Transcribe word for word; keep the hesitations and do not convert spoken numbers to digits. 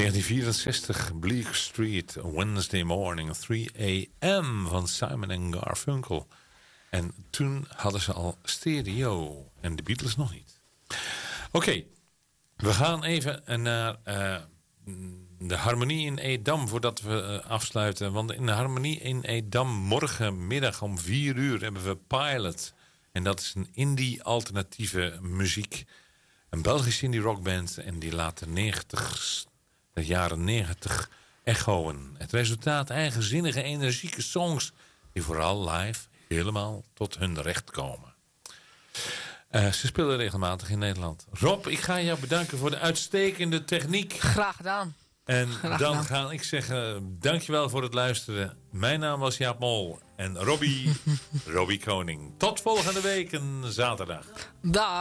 negentien vierenzestig, Bleecker Street, Wednesday Morning, drie a m van Simon en Garfunkel. En toen hadden ze al stereo en de Beatles nog niet. Oké, okay, we gaan even naar uh, de Harmonie in Edam voordat we uh, afsluiten. Want in de Harmonie in Edam morgenmiddag om vier uur hebben we Pilot. En dat is een indie alternatieve muziek. Een Belgische indie rockband en die laat de negentig, de jaren negentig echoen. Het resultaat eigenzinnige, energieke songs die vooral live helemaal tot hun recht komen. Uh, ze spelen regelmatig in Nederland. Rob, ik ga jou bedanken voor de uitstekende techniek. Graag gedaan. En Graag dan gedaan. ga ik zeggen, dankjewel voor het luisteren. Mijn naam was Jaap Mol en Robbie, Robbie Koning. Tot volgende week, een zaterdag. Dag.